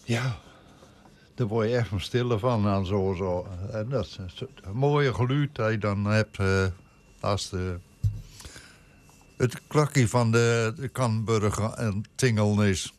Ja, daar word je echt van stille van. En zo. En dat is een mooie geluid dat je dan hebt als het klokje van de Canburger en Tingel is.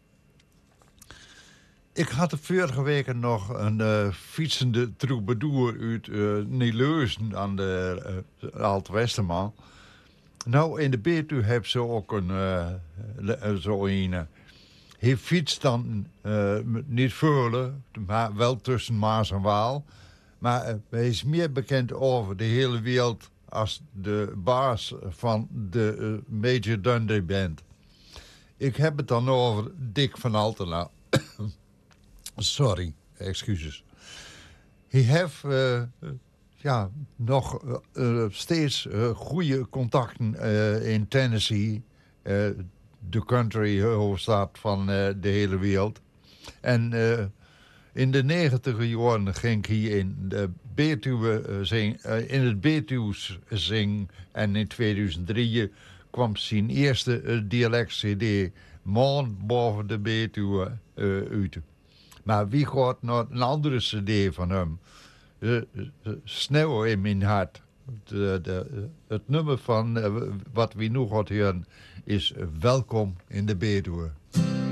Ik had de vorige week nog een fietsende troubadour uit Nieleuzen aan de Alt-Westerman. Nou, in de Betuwe heb ze ook zo een. Hij fietst dan niet Veulen, maar wel tussen Maas en Waal. Maar hij is meer bekend over de hele wereld als de baas van de Major Dundee Band. Ik heb het dan over Dick van Altena. Sorry, excuses. Hij heeft nog steeds goede contacten in Tennessee. De country hoofdstad van de hele wereld. En in de 90 jaren ging hij in de Betuwe in het Betuws zingen. En in 2003 kwam zijn eerste dialect-cd Man boven de Betuwe uit. Maar wie gaat naar een andere cd van hem? Sneeuw in mijn hart. Het nummer van wat we nu gaan horen is Welkom in de Betuwe.